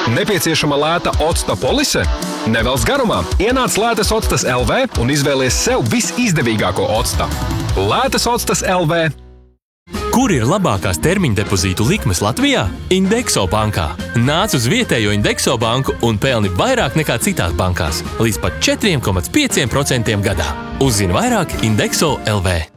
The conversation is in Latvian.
Nepieciešama lēta octa polise? Nevelc garumā. Ienāc Lētas Octas LV un izvēlies sev visizdevīgāko octa. Lētas Octas LV. Kur ir labākās termiņa depozītu likmes Latvijā? Indexo bankā. Nāc uz vietējo Indexo banku un pelni vairāk nekā citās bankās. Līdz pat 4,5% gadā. Uzzini vairāk Indexo LV.